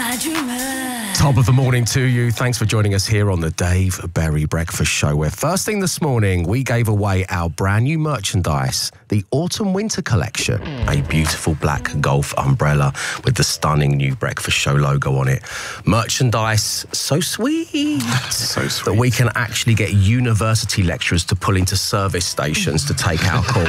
Top of the morning to you. Thanks for joining us here on the Dave Berry Breakfast Show, where first thing this morning we gave away our brand new merchandise, the Autumn Winter Collection, a beautiful black golf umbrella with the stunning new Breakfast Show logo on it. Merchandise so sweet, that we can actually get university lecturers to pull into service stations to take our call.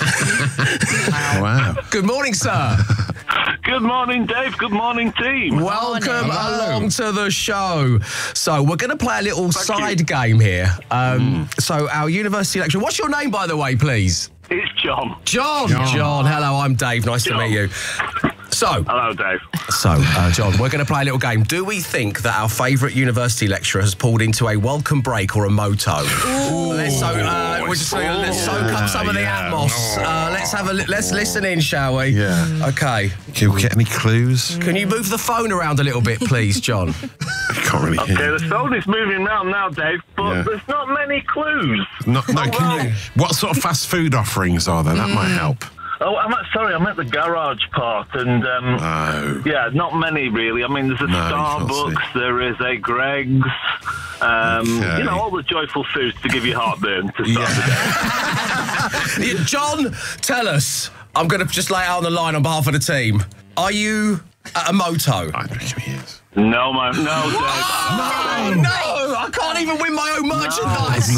Wow. Good morning, sir. Good morning, Dave. Good morning, team. Welcome along to the show. So we're going to play a little side game here. So our university lecturer, what's your name, by the way, please? It's John. John, hello, I'm Dave. Nice to meet you. So, hello, Dave. So, John, we're going to play a little game. Do we think that our favourite university lecturer has pulled into a welcome break or a moto? Let's soak up some of the atmos. Let's listen in, shall we? Yeah. Okay. Can we get any clues? Can you move the phone around a little bit, please, John? I can't really hear. Okay, the phone is moving around now, Dave, but there's not many clues. What sort of fast food offerings are there? That might help. Oh, I'm at the garage part, and yeah, not many really. I mean, there's a Starbucks, there is a Greg's, you know, all the joyful foods to give you heartburn to start the day. John, tell us. I'm going to just lay it out on the line on behalf of the team. Are you at a moto? I reckon he is. No, man, no, Dave. No, I can't even win my own merchandise.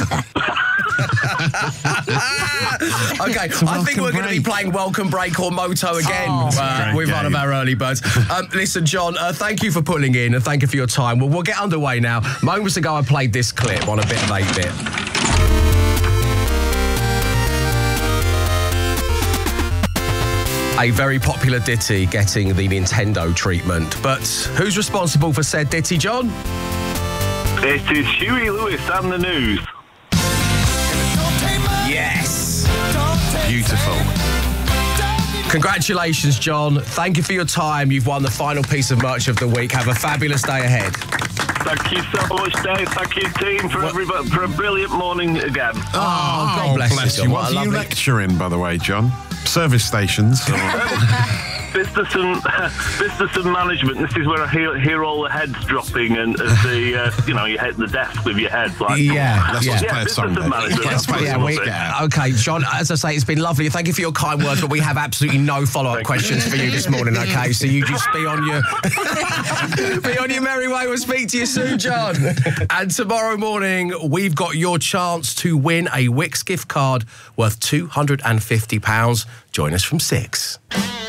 Okay, I think we're going to be playing Welcome Break or Moto again with one of our early birds. Listen, John, thank you for pulling in and thank you for your time. We'll get underway now. Moments ago, I played this clip on a bit of 8-bit. A very popular ditty getting the Nintendo treatment. But who's responsible for said ditty, John? It is Huey Lewis and the News. Yes. Beautiful. Congratulations, John. Thank you for your time. You've won the final piece of merch of the week. Have a fabulous day ahead. Thank you so much, Dave. Thank you, team, for a brilliant morning again. Oh, God bless you. What are you lecturing, by the way, John? Service stations? Business and management. This is where I hear all the heads dropping and as you hit the desk with your head. Like, Let's just play a song. Okay, John, as I say, it's been lovely. Thank you for your kind words, but we have absolutely no follow-up questions for you this morning, okay? So you just be on your merry way. We'll speak to you soon, John. And tomorrow morning, we've got your chance to win a Wix gift card worth £250. Join us from 6.